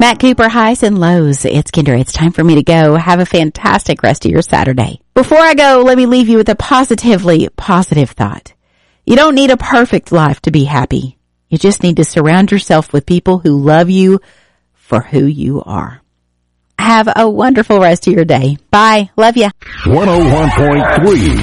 Matt Cooper, highs and lows. It's Kendra. It's time for me to go. Have a fantastic rest of your Saturday. Before I go, let me leave you with a positively positive thought. You don't need a perfect life to be happy. You just need to surround yourself with people who love you for who you are. Have a wonderful rest of your day. Bye. Love ya. 101.3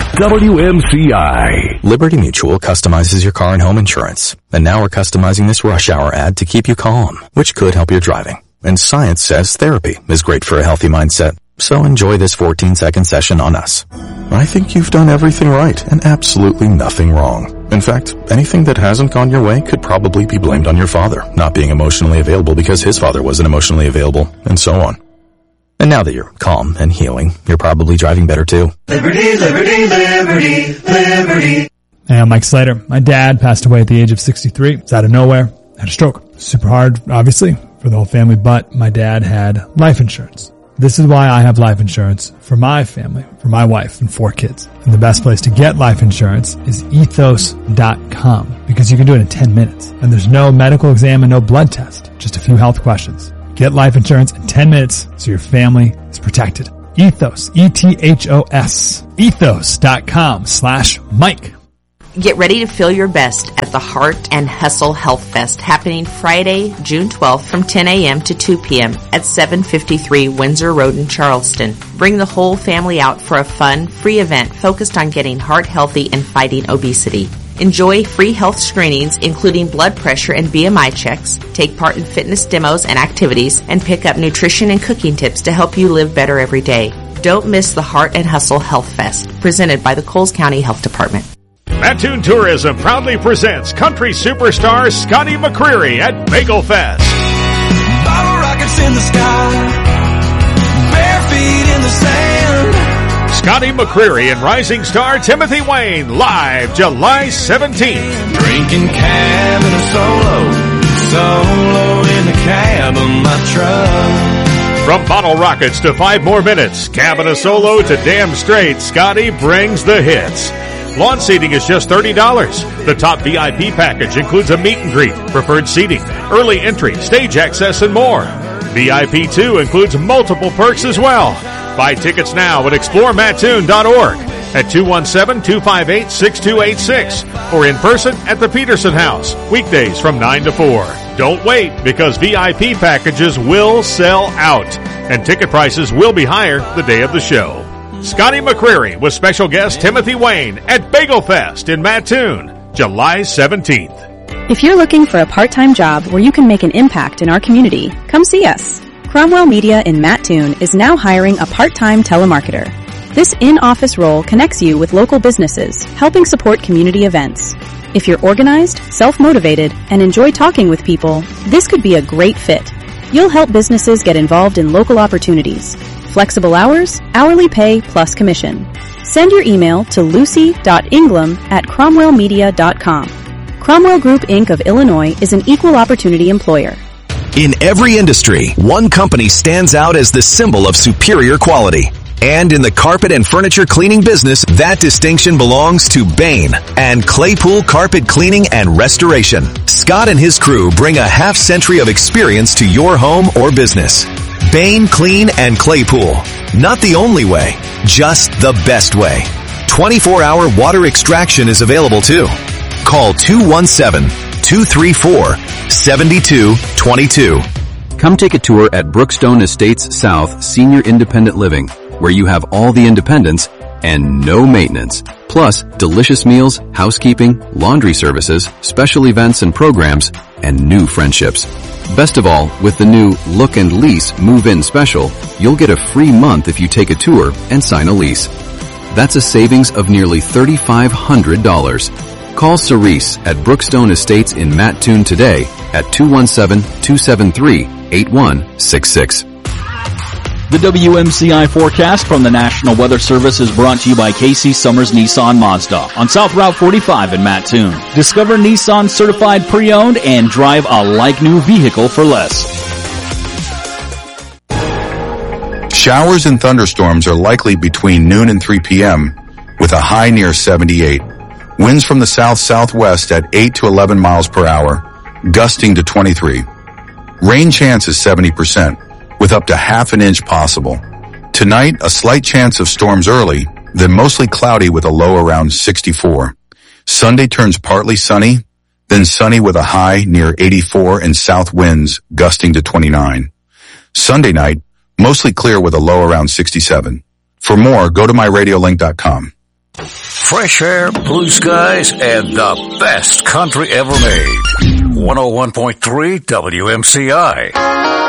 WMCI. Liberty Mutual customizes your car and home insurance. And now we're customizing this rush hour ad to keep you calm, which could help your driving. And science says therapy is great for a healthy mindset. So enjoy this 14-second session on us. I think you've done everything right and absolutely nothing wrong. In fact, anything that hasn't gone your way could probably be blamed on your father not being emotionally available because his father wasn't emotionally available, and so on. And now that you're calm and healing, you're probably driving better too. Liberty, liberty, liberty, liberty. Hey, I'm Mike Slater. My dad passed away at the age of 63. It's out of nowhere. Had a stroke. Super hard, obviously, for the whole family, but my dad had life insurance. This is why I have life insurance for my family, for my wife and 4 kids. And the best place to get life insurance is ethos.com because you can do it in 10 minutes. And there's no medical exam and no blood test, just a few health questions. Get life insurance in 10 minutes so your family is protected. Ethos, E-T-H-O-S, ethos.com/Mike. Get ready to feel your best at the Heart and Hustle Health Fest happening Friday, June 12th from 10 a.m. to 2 p.m. at 753 Windsor Road in Charleston. Bring the whole family out for a fun, free event focused on getting heart healthy and fighting obesity. Enjoy free health screenings, including blood pressure and BMI checks, take part in fitness demos and activities, and pick up nutrition and cooking tips to help you live better every day. Don't miss the Heart and Hustle Health Fest, presented by the Coles County Health Department. Mattoon Tourism proudly presents country superstar Scotty McCreery at Bagel Fest. Bottle rockets in the sky, bare feet in the sand. Scotty McCreery and rising star Timothy Wayne live July 17th. Drinking cab in a solo in the cab of my truck. From Bottle Rockets to 5 More Minutes, Cab and a Solo to Damn Straight, Scotty brings the hits. Lawn seating is just $30. The top VIP package includes a meet and greet, preferred seating, early entry, stage access, and more. VIP 2 includes multiple perks as well. Buy tickets now at exploremattoon.org at 217-258-6286 or in person at the Peterson House, weekdays from 9 to 4. Don't wait because VIP packages will sell out and ticket prices will be higher the day of the show. Scotty McCreery with special guest Timothy Wayne at Bagel Fest in Mattoon, July 17th. If you're looking for a part-time job where you can make an impact in our community, come see us. Cromwell Media in Mattoon is now hiring a part-time telemarketer. This in-office role connects you with local businesses, helping support community events. If you're organized, self-motivated, and enjoy talking with people, this could be a great fit. You'll help businesses get involved in local opportunities. Flexible hours, hourly pay, plus commission. Send your email to lucy.ingram@cromwellmedia.com. Cromwell Group, Inc. of Illinois is an equal opportunity employer. In every industry, one company stands out as the symbol of superior quality. And in the carpet and furniture cleaning business, that distinction belongs to Bain and Claypool Carpet Cleaning and Restoration. Scott and his crew bring a half-century of experience to your home or business. Bain Clean and Claypool. Not the only way, just the best way. 24-hour water extraction is available too. Call 217-234-7222. Come take a tour at Brookstone Estates South Senior Independent Living, where you have all the independence and no maintenance. Plus, delicious meals, housekeeping, laundry services, special events and programs, and new friendships. Best of all, with the new Look and Lease Move-In Special, you'll get a free month if you take a tour and sign a lease. That's a savings of nearly $3,500. Call Cerise at Brookstone Estates in Mattoon today at 217-273-8166. The WMCI forecast from the National Weather Service is brought to you by Casey Summers Nissan Mazda on South Route 45 in Mattoon. Discover Nissan certified pre-owned and drive a like-new vehicle for less. Showers and thunderstorms are likely between noon and 3 p.m. with a high near 78. Winds from the south-southwest at 8 to 11 miles per hour, gusting to 23. Rain chance is 70%, with up to half an inch possible. Tonight, a slight chance of storms early, then mostly cloudy with a low around 64. Sunday turns partly sunny, then sunny with a high near 84 and south winds gusting to 29. Sunday night, mostly clear with a low around 67. For more, go to myradiolink.com. Fresh air, blue skies, and the best country ever made. 101.3 WMCI.